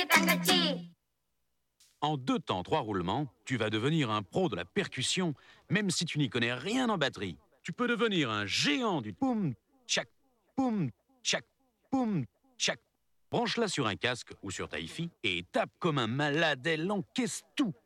En 2 temps, 3 roulements, tu vas devenir un pro de la percussion, même si tu n'y connais rien en batterie. Tu peux devenir un géant du poum, tchac, poum, tchac, poum, tchac. Branche-la sur un casque ou sur ta hi-fi et tape comme un malade, elle encaisse tout.